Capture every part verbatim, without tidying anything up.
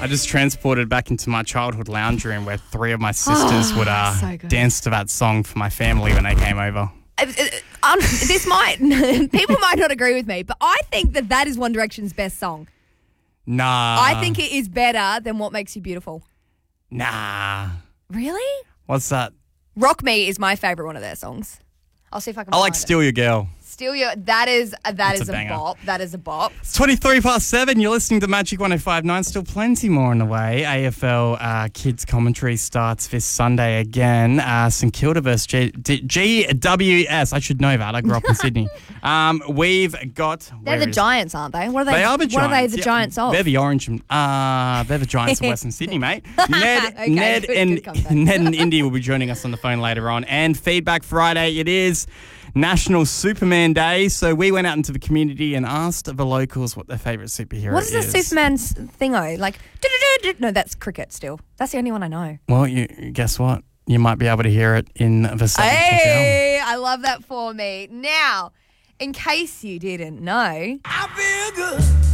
I just transported back into my childhood lounge room where three of my sisters Oh, would uh, so good. dance to that song for my family when they came over. Uh, uh, um, this might, people might not agree with me, but I think that that is One Direction's best song. Nah. I think it is better than What Makes You Beautiful. Nah. Really? What's that? Rock Me is my favourite one of their songs. I'll see if I can I find like it. Steal Your Girl. Steal Your... That is, uh, that That's is a a, banger. bop. That is a bop. It's twenty-three past seven. You're listening to Magic one oh five point nine. Still plenty more on the way. A F L uh, Kids Commentary starts this Sunday again. Uh, St Kilda versus G- D- G W S. I should know that. I grew up in Sydney. Um, we've got... They're where the is- Giants, aren't they? What are they? They are the What Giants. are they the Yeah, Giants of? They're the Orange. and- Uh, they're the Giants of Western Sydney, mate. Ned, Okay, Ned, good- and good comeback. Ned and Indy will be joining us on the phone later on. And Feedback Friday, it is National Superman Day. So we went out into the community and asked the locals what their favourite superhero What is. is the Superman's thingo? Like, do-do-do-do. No, that's cricket still. That's the only one I know. Well, you guess what? You might be able to hear it in the seventh Hey, I love that for me. Now, in case you didn't know, I feel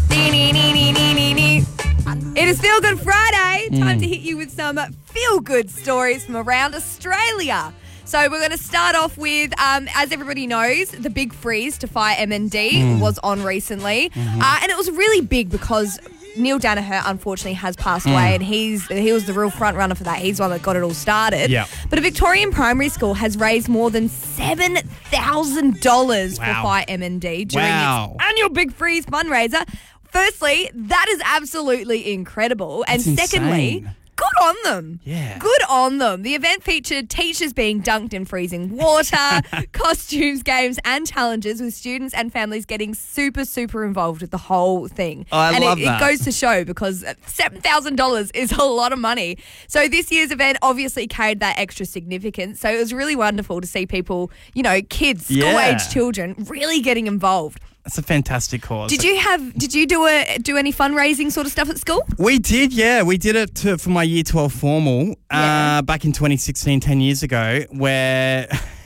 good. it is Feel Good Friday. Mm. Time to hit you with some feel-good stories from around Australia. So we're going to start off with, um, as everybody knows, the big freeze to fire M N D Mm. was on recently. Mm-hmm. Uh, and it was really big because Neil Danaher, unfortunately, has passed Mm. away, and he's he was the real front runner for that. He's the one that got it all started. Yeah. But a Victorian primary school has raised more than seven thousand dollars Wow. for Fire M N D during Wow. its annual Big Freeze fundraiser. Firstly, that is absolutely incredible. That's and secondly, insane. good on them. Yeah. Good on them. The event featured teachers being dunked in freezing water, costumes, games, and challenges, with students and families getting super, super involved with the whole thing. Oh, I and love it, that. it goes to show because seven thousand dollars is a lot of money. So this year's event obviously carried that extra significance. So it was really wonderful to see people, you know, kids, Yeah. school-age children, really getting involved. It's a fantastic cause. Did you have? Did you do a do any fundraising sort of stuff at school? We did, yeah. We did it to, for my Year twelve formal Yeah. uh, back in twenty sixteen, ten years ago, where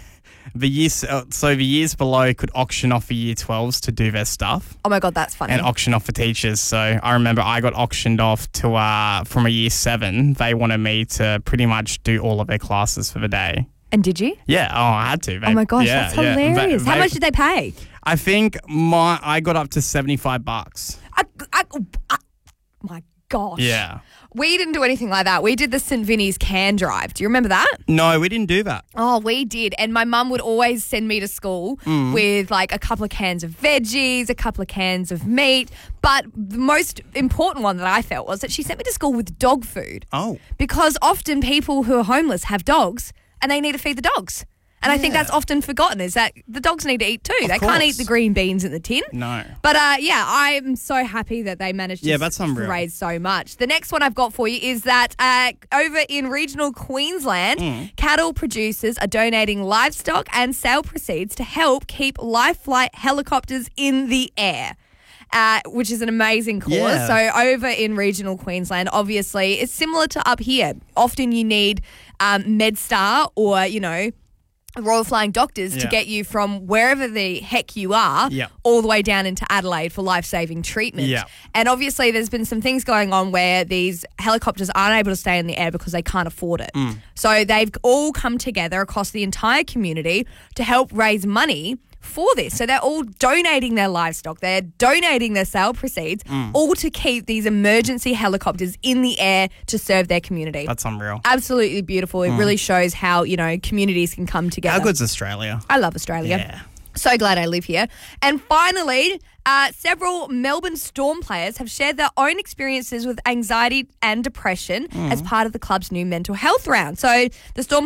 the years, uh, so the years below could auction off for Year twelves to do their stuff Oh my God, that's funny. and auction off for teachers. So I remember I got auctioned off to uh, from a Year seven. They wanted me to pretty much do all of their classes for the day. And did you? Yeah, oh, I had to. They- Oh my gosh, yeah, that's yeah. They- hilarious. How they- much did they pay? I think my I got up to seventy-five bucks. I, I, I, my gosh. Yeah. We didn't do anything like that. We did the Saint Vinny's can drive. Do you remember that? No, we didn't do that. Oh, we did. And my mum would always send me to school Mm. with like a couple of cans of veggies, a couple of cans of meat. But the most important one that I felt was that she sent me to school with dog food. Oh. Because often people who are homeless have dogs and they need to feed the dogs. And I think Yeah. that's often forgotten, is that the dogs need to eat too. Of they can't eat course. the green beans in the tin. No. But uh, yeah, I'm so happy that they managed to Yeah, that's unreal. raise so much. The next one I've got for you is that uh, over in regional Queensland, Mm. cattle producers are donating livestock and sale proceeds to help keep life flight helicopters in the air. Uh, which is an amazing cause. Yeah. So over in regional Queensland, obviously, it's similar to up here. Often you need um, MedStar or, you know, Royal Flying Doctors to Yeah. get you from wherever the heck you are Yeah. all the way down into Adelaide for life-saving treatment. Yeah. And obviously there's been some things going on where these helicopters aren't able to stay in the air because they can't afford it. Mm. So they've all come together across the entire community to help raise money for this. So they're all donating their livestock, they're donating their sale proceeds, Mm. all to keep these emergency helicopters in the air to serve their community. That's unreal. Absolutely beautiful. It really shows how, you know, communities can come together. How good's Australia? I love Australia. Yeah. So glad I live here. And finally, uh, several Melbourne Storm players have shared their own experiences with anxiety and depression as part of the club's new mental health round. So the Storm